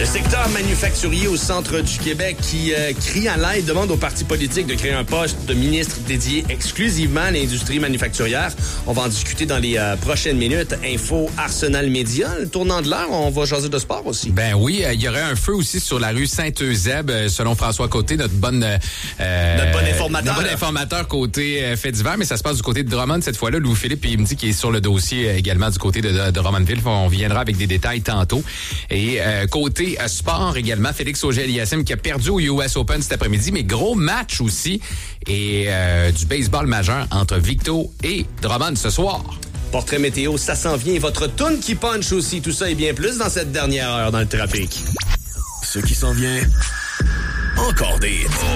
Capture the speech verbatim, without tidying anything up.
Le secteur manufacturier au centre du Québec qui euh, crie à l'aide, demande aux partis politiques de créer un poste de ministre dédié exclusivement à l'industrie manufacturière. On va en discuter dans les euh, prochaines minutes. Info Arsenal Média, le tournant de l'heure, on va jaser de sport aussi. Ben oui, il euh, y aurait un feu aussi sur la rue Saint-Eusèbe, euh, selon François Côté, notre bonne... Euh, notre bon informateur. Notre bon informateur côté euh, fait divers, mais ça se passe du côté de Drummond cette fois-là. Louis-Philippe, il me dit qu'il est sur le dossier euh, également du côté de, de, de Drummondville. On viendra avec des détails tantôt. Et euh, côté euh, sport également, Félix Auger-Aliassime qui a perdu au U S Open cet après-midi, mais gros match aussi. Et euh, du baseball majeur entre Victo et Drummond ce soir. Portrait météo, ça s'en vient. Votre toune qui punch aussi. Tout ça et bien plus dans cette dernière heure dans le trafic. Ce qui s'en vient, encore des...